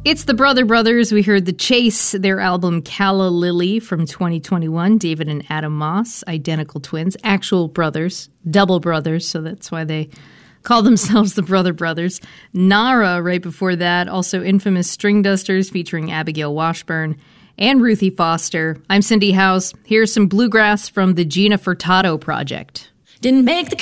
It's the Brother Brothers. We heard The Chase, their album Calla Lily from 2021. David and Adam Moss, identical twins, actual brothers, double brothers, so that's why they call themselves the Brother Brothers. Nara, right before that, also infamous String Dusters featuring Abigail Washburn and Ruthie Foster. I'm Cindy House. Here's some bluegrass from the Gina Furtado Project. Didn't make the